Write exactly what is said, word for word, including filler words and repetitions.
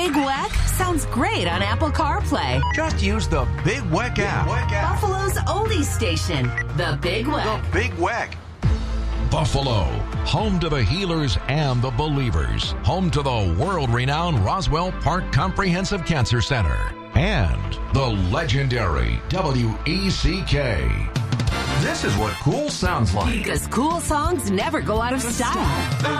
Big Weck sounds great on Apple CarPlay. Just use the Big Weck app. Buffalo's oldies station, the Big Weck. The Big Weck. Buffalo, home to the healers and the believers, home to the world-renowned Roswell Park Comprehensive Cancer Center, and the legendary W E C K. This is what cool sounds like. Because cool songs never go out of style.